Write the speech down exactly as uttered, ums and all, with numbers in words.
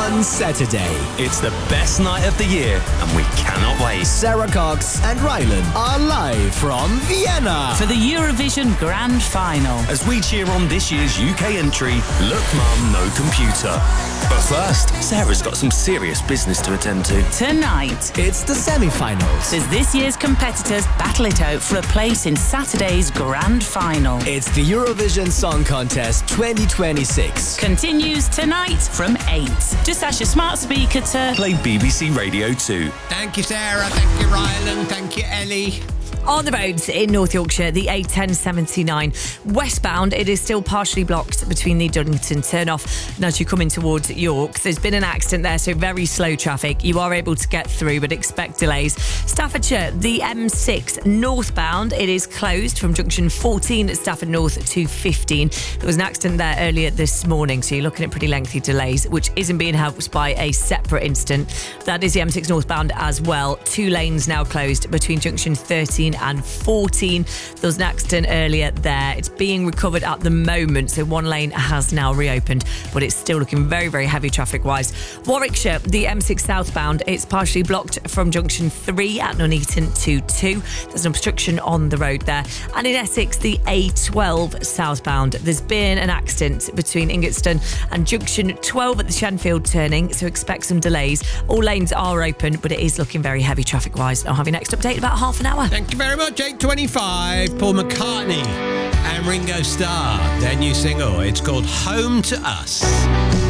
on Saturday. It's the best night of the year, and we cannot wait. Sarah Cox and Rylan are live from Vienna for the Eurovision Grand Final. As we cheer on this year's U K entry, Look Mum, No Computer. But first, Sarah's got some serious business to attend to. Tonight, it's the semi-finals. As this year's competitors battle it out for a place in Saturday's Grand Final. It's the Eurovision Song Contest twenty twenty-six. Continues tonight from eight. Just ask your smart speaker to play B B C Radio two. Thank you, Sarah. Thank you, Rylan. Thank you, Ellie. On the roads in North Yorkshire, the A ten seventy-nine westbound, it is still partially blocked between the Duddington turnoff and as you come in towards York. There's been an accident there, so very slow traffic. You are able to get through, but expect delays. Staffordshire, the M six northbound, it is closed from junction fourteen at Stafford North to fifteen. There was an accident there earlier this morning, so you're looking at pretty lengthy delays, which isn't being helped by a separate incident. That is the M six northbound as well. Two lanes now closed between junction thirteen and fourteen. There was an accident earlier there. It's being recovered at the moment, so one lane has now reopened, but it's still looking very, very heavy traffic-wise. Warwickshire, the M six southbound, it's partially blocked from junction three at Nuneaton to two. There's an obstruction on the road there. And in Essex, the A twelve southbound, there's been an accident between Ingatstone and junction twelve at the Shenfield turning, so expect some delays. All lanes are open, but it is looking very heavy traffic-wise. I'll have your next update in about half an hour. Thank you very much. eight twenty-five, Paul McCartney and Ringo Starr. Their new single, it's called Home to Us.